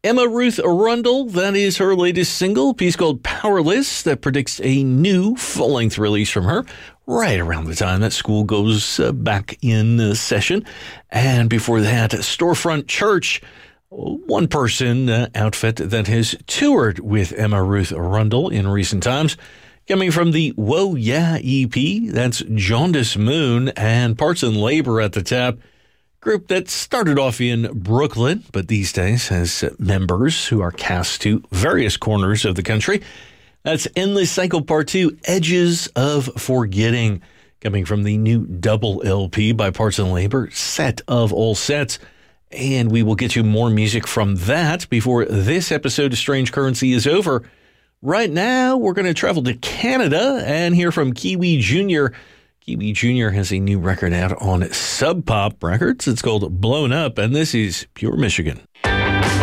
Emma Ruth Arundel, that is her latest single, a piece called Powerless, that predicts a new full-length release from her right around the time that school goes back in session. And before that, Storefront Church, one-person outfit that has toured with Emma Ruth Arundel in recent times. Coming from the Whoa Yeah EP, that's Jaundice Moon and Parts and Labor at the top. Group that started off in Brooklyn, but these days has members who are cast to various corners of the country. That's Endless Cycle Part 2, Edges of Forgetting, coming from the new double LP by Parts and Labor, Set of All Sets. And we will get you more music from that before this episode of Strange Currency is over. Right now, we're going to travel to Canada and hear from Kiwi Jr. Kiwi Jr. has a new record out on Sub Pop Records. It's called Blown Up, and this is Pure Michigan.